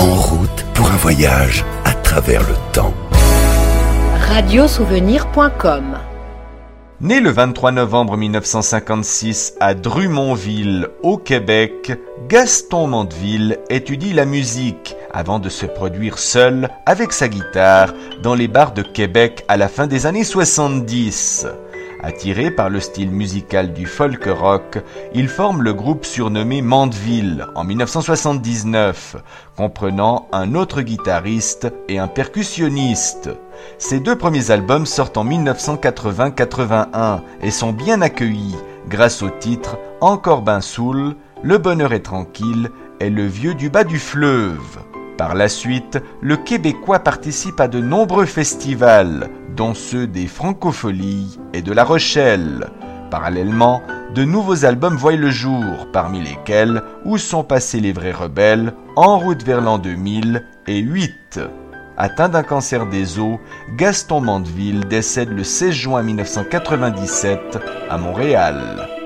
En route pour un voyage à travers le temps. Radiosouvenir.com. Né le 23 novembre 1956 à Drummondville, au Québec, Gaston Mandeville étudie la musique avant de se produire seul avec sa guitare dans les bars de Québec à la fin des années 70. Attiré par le style musical du folk rock, il forme le groupe surnommé Mandeville en 1979, comprenant un autre guitariste et un percussionniste. Ces deux premiers albums sortent en 1980-81 et sont bien accueillis grâce aux titres Encore ben saoul, Le bonheur est tranquille et Le vieux du bas du fleuve. Par la suite, le Québécois participe à de nombreux festivals, dont ceux des Francopholies et de La Rochelle. Parallèlement, de nouveaux albums voient le jour, parmi lesquels Où sont passés les vrais rebelles, En route vers l'an 2000 et 8. Atteint d'un cancer des os, Gaston Mandeville décède le 16 juin 1997 à Montréal.